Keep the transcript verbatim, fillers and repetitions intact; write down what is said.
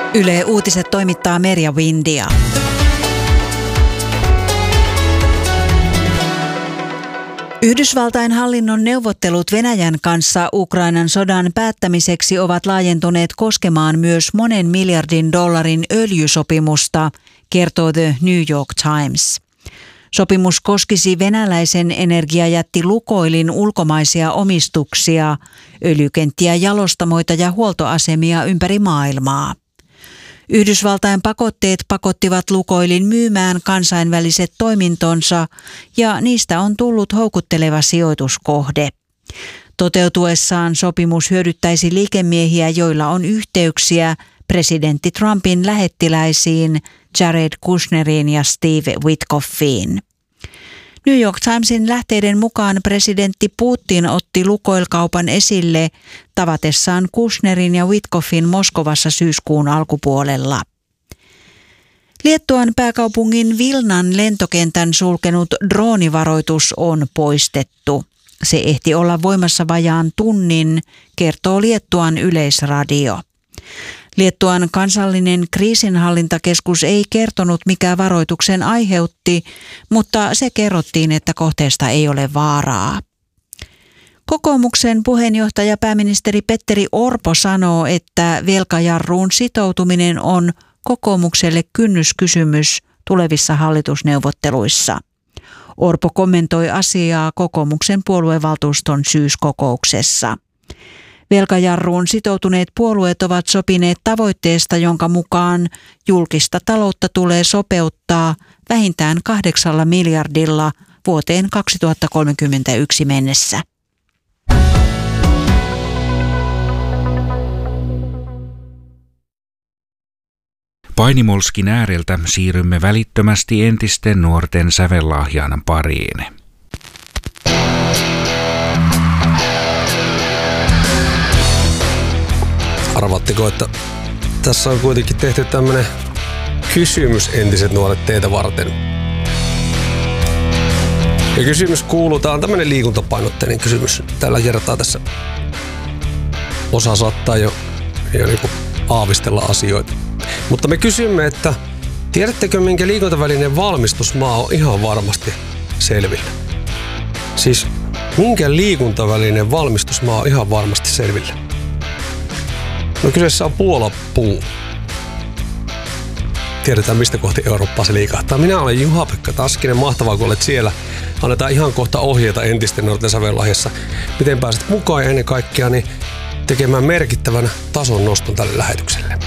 Yle Uutiset toimittaa Merja Windia. Yhdysvaltain hallinnon neuvottelut Venäjän kanssa Ukrainan sodan päättämiseksi ovat laajentuneet koskemaan myös monen miljardin dollarin öljysopimusta, kertoo The New York Times. Sopimus koskisi venäläisen energiajätti Lukoilin ulkomaisia omistuksia, öljykenttiä, jalostamoita ja huoltoasemia ympäri maailmaa. Yhdysvaltain pakotteet pakottivat Lukoilin myymään kansainväliset toimintonsa ja niistä on tullut houkutteleva sijoituskohde. Toteutuessaan sopimus hyödyttäisi liikemiehiä, joilla on yhteyksiä presidentti Trumpin lähettiläisiin Jared Kushneriin ja Steve Witkoffiin. New York Timesin lähteiden mukaan presidentti Putin otti Lukoil-kaupan esille tavatessaan Kushnerin ja Witkoffin Moskovassa syyskuun alkupuolella. Liettuan pääkaupungin Vilnan lentokentän sulkenut droonivaroitus on poistettu. Se ehti olla voimassa vajaan tunnin, kertoo Liettuan Yleisradio. Liettuan kansallinen kriisinhallintakeskus ei kertonut, mikä varoituksen aiheutti, mutta se kerrottiin, että kohteesta ei ole vaaraa. Kokoomuksen puheenjohtaja pääministeri Petteri Orpo sanoo, että velkajarruun sitoutuminen on kokoomukselle kynnyskysymys tulevissa hallitusneuvotteluissa. Orpo kommentoi asiaa kokoomuksen puoluevaltuuston syyskokouksessa. Velkajarruun sitoutuneet puolueet ovat sopineet tavoitteesta, jonka mukaan julkista taloutta tulee sopeuttaa vähintään kahdeksalla miljardilla vuoteen kaksituhattakolmekymmentäyksi mennessä. Painimolskin ääreltä siirrymme välittömästi entisten nuorten sävellahjan pariin. Arvatteko, että tässä on kuitenkin tehty tämmönen kysymys entiset nuoret teitä varten. Ja kysymys kuuluu, tää on tämmönen liikuntapainotteinen kysymys tällä kertaa tässä. Osa saattaa jo, jo niinku aavistella asioita. Mutta me kysymme, että tiedättekö minkä liikuntavälinen valmistusmaa on ihan varmasti selvillä? Siis minkä liikuntavälinen valmistusmaa on ihan varmasti selvillä? No kyseessä on Puola-puu. Tiedetään mistä kohti Eurooppaa se liikahtaa. Minä olen Juha-Pekka Taskinen. Mahtavaa kun olet siellä. Annetaan ihan kohta ohjeita entisten nuorten sävellahjassa. Miten pääset mukaan ja ennen kaikkea niin tekemään merkittävän tason noston tälle lähetykselle.